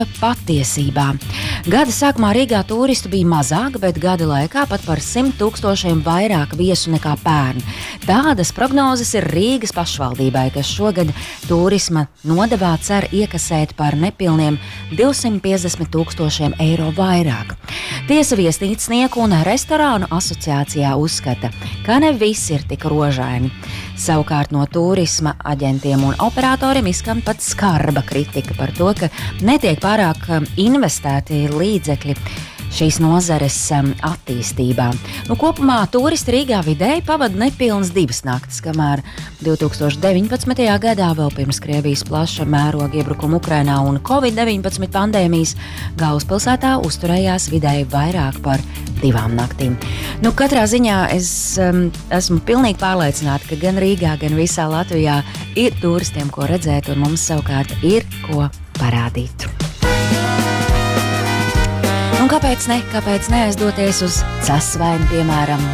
patiesībā. Gada sākumā Rīgā turistu bija mazāk, bet gada laikā pat par 100 000 vairāk viesu nekā pērn. Tādas prognozes ir Rīgas pašvaldībai, kas šogad turisma nodevā cer iekasēt par nepilniem 250 000 eiro vairāk. Tiesa viesnīcnieku un restorānu asociācijā uzskata, ka ne visi ir tik rožaini. Savukārt no turisma aģentiem un operatoriem izskan pat skarba kritika par to, ka netiek pārāk investēti līdzekļi šīs nozares attīstībā. Kopumā turisti Rīgā vidēji pavada nepilnas 2 naktis, kamēr 2019. gadā, vēl pirms Krievijas plaša mēroga iebrukuma Ukrainā un Covid-19 pandēmijas, galvaspilsētā uzturējās vidēji vairāk par 2 naktīm. Katrā ziņā es esmu pilnīgi pārliecināta, ka gan Rīgā, gan visā Latvijā ir turistiem, ko redzēt, un mums savukārt ir ko parādīt. Un kāpēc neaizdoties uz Cesvaini, piemēram,